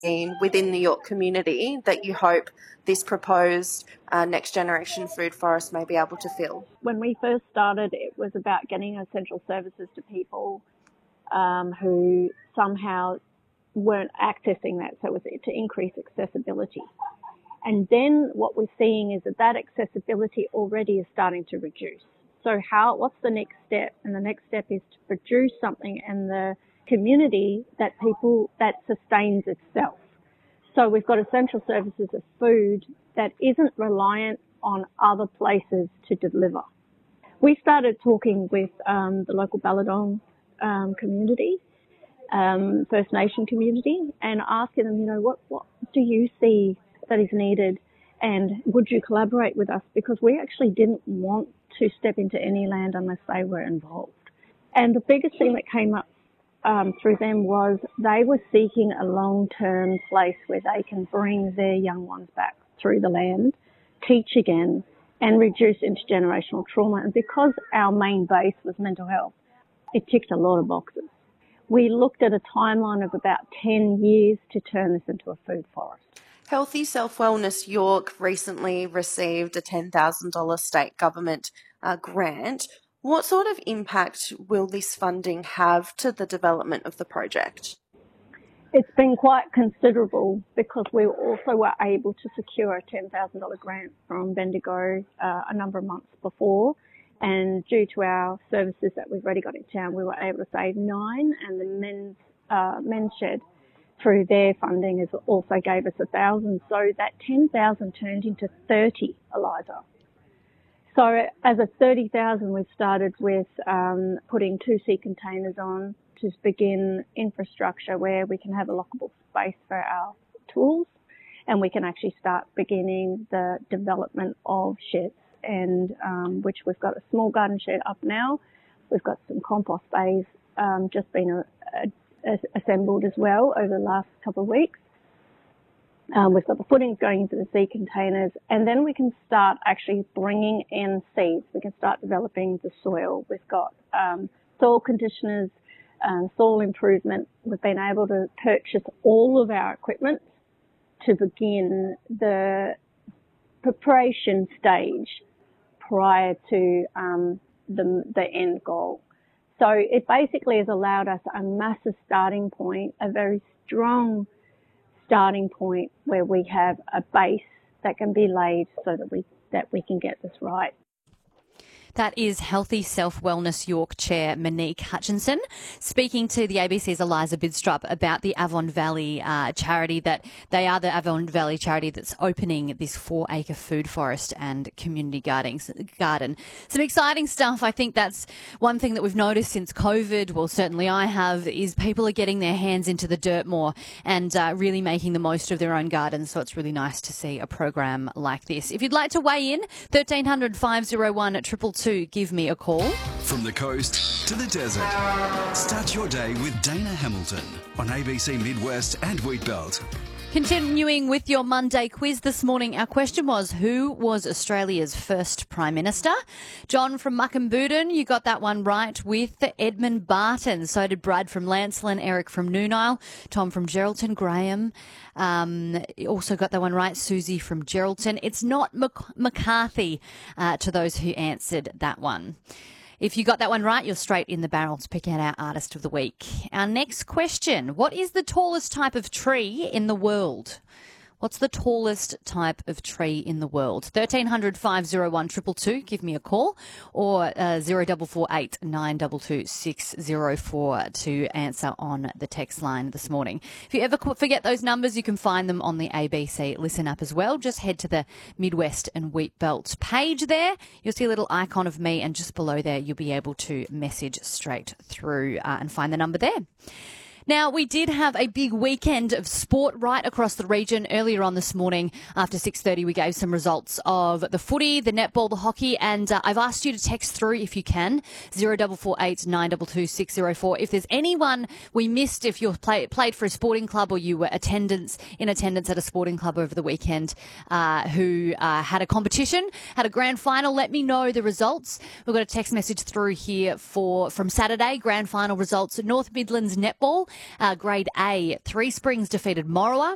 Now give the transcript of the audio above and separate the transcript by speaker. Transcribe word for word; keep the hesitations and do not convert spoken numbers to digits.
Speaker 1: seen within the York community that you hope this proposed uh, next generation food forest may be able to fill?
Speaker 2: When we first started, it was about getting essential services to people um, who somehow weren't accessing that, so it was to increase accessibility. And then what we're seeing is that that accessibility already is starting to reduce. So how, what's the next step? And the next step is to produce something in the community that people, that sustains itself. So we've got essential services of food that isn't reliant on other places to deliver. We started talking with um, the local Balladong um, community, um, First Nation community, and asking them, you know, what, what do you see that is needed, and would you collaborate with us? Because we actually didn't want to step into any land unless they were involved. And the biggest thing that came up um, through them was they were seeking a long-term place where they can bring their young ones back through the land, teach again, and reduce intergenerational trauma. And because our main base was mental health, it ticked a lot of boxes. We looked at a timeline of about ten years to turn this into a food forest.
Speaker 1: Healthy Self Wellness York recently received a ten thousand dollars state government uh, grant. What sort of impact will this funding have to the development of the project?
Speaker 2: It's been quite considerable because we also were able to secure a ten thousand dollars grant from Bendigo uh, a number of months before. And due to our services that we've already got in town, we were able to save nine, and the men's, uh, men's shed through their funding has also gave us a thousand. So that ten thousand turned into thirty, Eliza. So as a thirty thousand, we've started with um, putting two sea containers on to begin infrastructure where we can have a lockable space for our tools, and we can actually start beginning the development of sheds, and um, which we've got a small garden shed up now. We've got some compost bays um, just been a, a assembled as well over the last couple of weeks. Um, we've got the footings going into the sea containers, and then we can start actually bringing in seeds. We can start developing the soil. We've got um, soil conditioners, um, soil improvement. We've been able to purchase all of our equipment to begin the preparation stage prior to um, the, the end goal. So it basically has allowed us a massive starting point, a very strong starting point where we have a base that can be laid so that we that we can get this right.
Speaker 3: That is Healthy Self Wellness York Chair Monique Hutchinson speaking to the A B C's Eliza Bidstrup about the Avon Valley uh, charity that they are the Avon Valley charity that's opening this four acre food forest and community gardens, garden. Some exciting stuff. I think that's one thing that we've noticed since COVID, well certainly I have, is people are getting their hands into the dirt more and uh, really making the most of their own gardens. So it's really nice to see a program like this. If you'd like to weigh in, thirteen hundred, five oh one, triple two. To give me a call.
Speaker 4: From the coast to the desert, start your day with Dana Hamilton on A B C Midwest and Wheatbelt.
Speaker 3: Continuing with your Monday quiz this morning, our question was, who was Australia's first Prime Minister? John from Muckamboodin, you got that one right with Edmund Barton. So did Brad from Lancelin, Eric from Noonile, Tom from Geraldton, Graham um, also got that one right, Susie from Geraldton. It's not Mac- McCarthy uh, to those who answered that one. If you got that one right, you're straight in the barrel to pick out our Artist of the Week. Our next question, what is the tallest type of tree in the world? What's the tallest type of tree in the world? thirteen hundred, five oh one, two two two, give me a call, or uh, zero four four eight, nine two two, six zero four to answer on the text line this morning. If you ever forget those numbers, you can find them on the A B C Listen app as well. Just head to the Midwest and Wheatbelt page there. You'll see a little icon of me, and just below there you'll be able to message straight through uh, and find the number there. Now, we did have a big weekend of sport right across the region. Earlier on this morning, after six thirty, we gave some results of the footy, the netball, the hockey, and uh, I've asked you to text through, if you can, zero four four eight, nine two two, six zero four. If there's anyone we missed, if you play, played for a sporting club or you were attendance in attendance at a sporting club over the weekend uh, who uh, had a competition, had a grand final, let me know the results. We've got a text message through here for from Saturday, grand final results. North Midlands netball. Uh, grade A, Three Springs defeated Morawa.